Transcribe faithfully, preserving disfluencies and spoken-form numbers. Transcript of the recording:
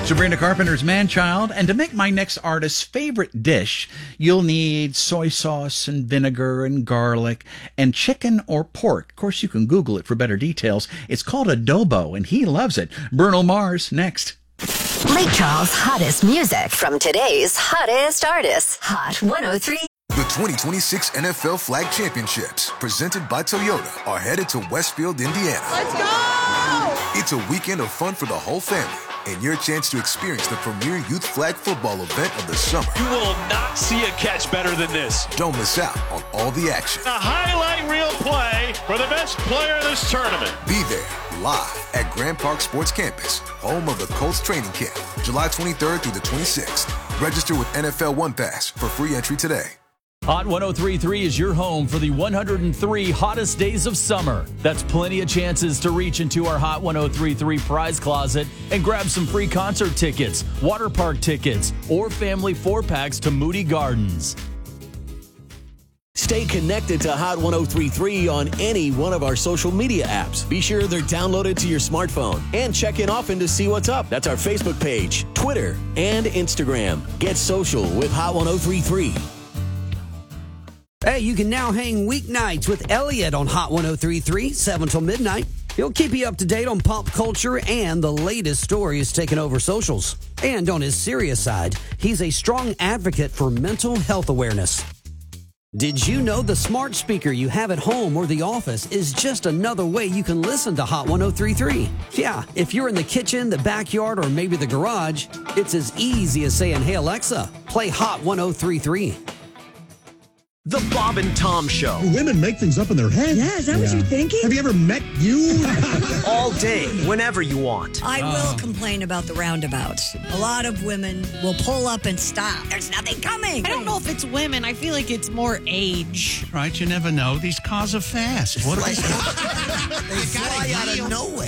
Sabrina Carpenter's Man-Child. And to make my next artist's favorite dish, you'll need soy sauce and vinegar and garlic and chicken or pork. Of course, you can Google it for better details. It's called adobo, and he loves it. Bruno Mars, next. Lake Charles' hottest music from today's hottest artists. Hot one oh three. The twenty twenty-six N F L Flag Championships, presented by Toyota, are headed to Westfield, Indiana. Let's go! It's a weekend of fun for the whole family, and your chance to experience the premier youth flag football event of the summer. You will not see a catch better than this. Don't miss out on all the action. A highlight reel play for the best player in this tournament. Be there, live at Grand Park Sports Campus, home of the Colts training camp, July twenty-third through the twenty-sixth. Register with N F L One Pass for free entry today. Hot one oh three point three is your home for the one hundred three hottest days of summer. That's plenty of chances to reach into our Hot one oh three point three prize closet and grab some free concert tickets, water park tickets, or family four-packs to Moody Gardens. Stay connected to Hot one oh three point three on any one of our social media apps. Be sure they're downloaded to your smartphone and check in often to see what's up. That's our Facebook page, Twitter, and Instagram. Get social with Hot one oh three point three. Hey, you can now hang weeknights with Elliot on Hot one oh three point three, seven till midnight. He'll keep you up to date on pop culture and the latest stories taking over socials. And on his serious side, he's a strong advocate for mental health awareness. Did you know the smart speaker you have at home or the office is just another way you can listen to Hot one oh three point three? Yeah, if you're in the kitchen, the backyard, or maybe the garage, it's as easy as saying, "Hey Alexa, play Hot one oh three point three." The Bob and Tom Show. Women make things up in their head. Yeah, is that yeah. what you're thinking? Have you ever met you? All day, whenever you want. I will oh. complain about the roundabouts. A lot of women will pull up and stop. There's nothing coming. I don't know if it's women. I feel like it's more age. Right, you never know. These cars are fast. What they fly out of nowhere.